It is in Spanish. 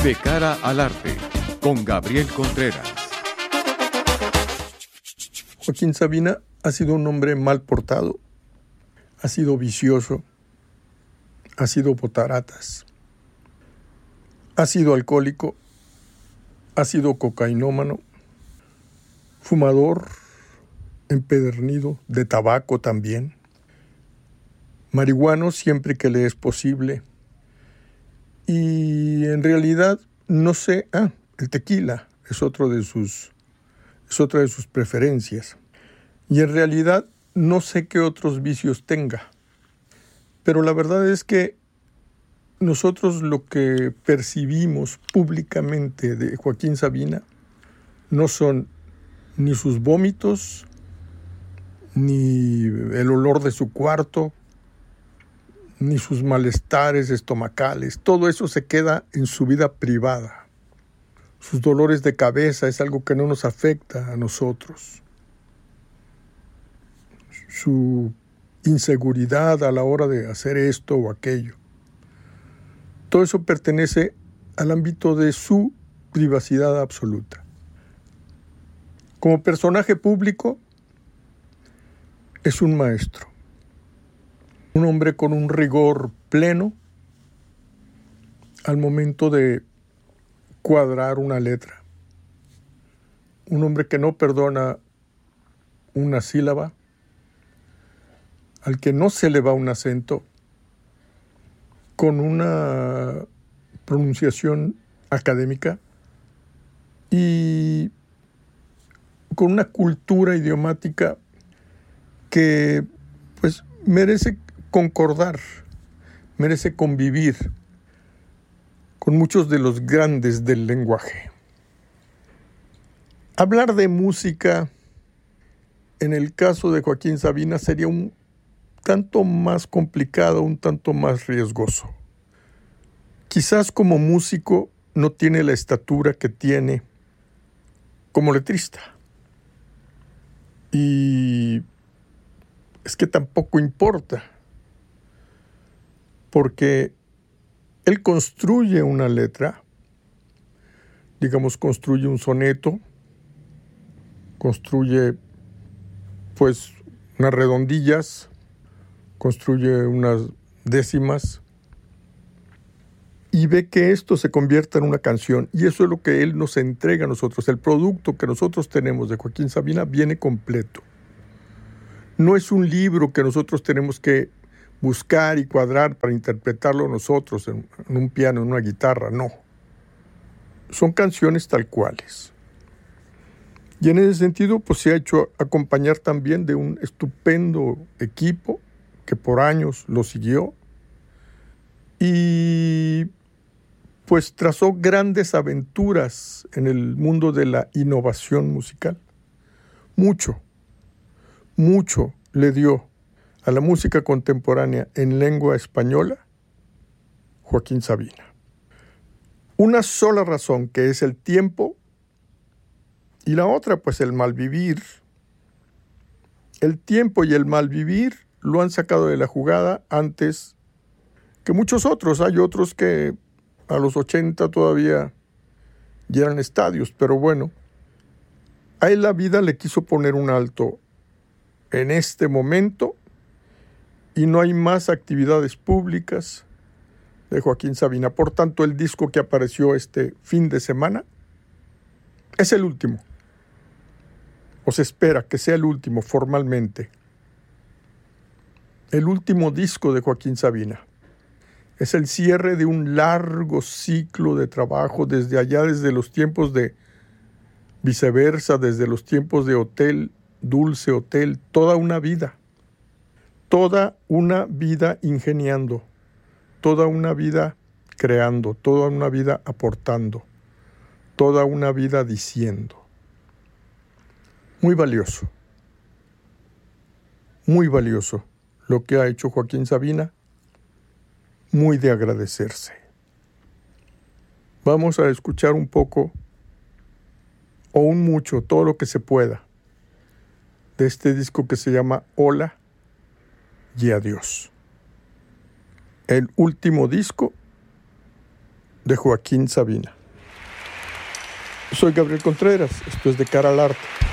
De cara al arte, con Gabriel Contreras. Joaquín Sabina ha sido un hombre mal portado, ha sido vicioso, ha sido botaratas, ha sido alcohólico, ha sido cocainómano, fumador, empedernido, de tabaco también, marihuano siempre que le es posible, y en realidad no sé, el tequila es otra de sus preferencias, y en realidad no sé qué otros vicios tenga, pero la verdad es que nosotros lo que percibimos públicamente de Joaquín Sabina no son ni sus vómitos, ni el olor de su cuarto, ni sus malestares estomacales. Todo eso se queda en su vida privada. Sus dolores de cabeza es algo que no nos afecta a nosotros. Su inseguridad a la hora de hacer esto o aquello. Todo eso pertenece al ámbito de su privacidad absoluta. Como personaje público, es un maestro. Un hombre con un rigor pleno al momento de cuadrar una letra. Un hombre que no perdona una sílaba, al que no se le va un acento, con una pronunciación académica y con una cultura idiomática que pues merece concordar, merece convivir con muchos de los grandes del lenguaje. Hablar de música en el caso de Joaquín Sabina sería un tanto más complicado, un tanto más riesgoso. Quizás como músico no tiene la estatura que tiene como letrista. Y es que tampoco importa, porque él construye una letra, digamos, construye un soneto, construye pues unas redondillas, construye unas décimas y ve que esto se convierta en una canción, y eso es lo que él nos entrega a nosotros. El producto que nosotros tenemos de Joaquín Sabina viene completo. No es un libro que nosotros tenemos que buscar y cuadrar para interpretarlo nosotros en un piano, en una guitarra, no. Son canciones tal cuales. Y en ese sentido, pues se ha hecho acompañar también de un estupendo equipo que por años lo siguió y pues trazó grandes aventuras en el mundo de la innovación musical. Mucho le dio a la música contemporánea en lengua española Joaquín Sabina. Una sola razón, que es el tiempo, y la otra, pues el malvivir. El tiempo y el malvivir lo han sacado de la jugada antes que muchos otros. Hay otros que a los 80 todavía llenan estadios, pero bueno, a él la vida le quiso poner un alto en este momento y no hay más actividades públicas de Joaquín Sabina. Por tanto, el disco que apareció este fin de semana es el último, o se espera que sea el último formalmente. El último disco de Joaquín Sabina. Es el cierre de un largo ciclo de trabajo desde los tiempos de Viceversa, desde los tiempos de Hotel, Dulce Hotel, toda una vida ingeniando, toda una vida creando, toda una vida aportando, toda una vida diciendo. Muy valioso lo que ha hecho Joaquín Sabina, muy de agradecerse. Vamos a escuchar un poco o un mucho, todo lo que se pueda, de este disco que se llama Hola y Adiós. El último disco de Joaquín Sabina. Soy Gabriel Contreras, esto es De Cara al Arte.